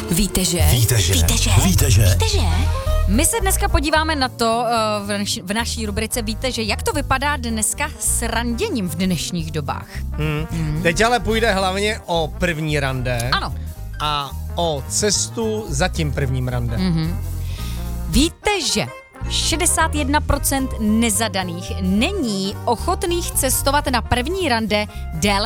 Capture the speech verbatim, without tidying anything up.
Víte, že? Víte, že? Víte, že? Víte, že? Víte, že? My se dneska podíváme na to uh, v, naši, v naší rubrice Víte, že jak to vypadá dneska s randěním v dnešních dobách. Hmm. Hmm. Teď ale půjde hlavně o první rande. Ano. A o cestu za tím prvním rande. Mm-hmm. Víte, že šedesát jedna procent nezadaných není ochotných cestovat na první rande déle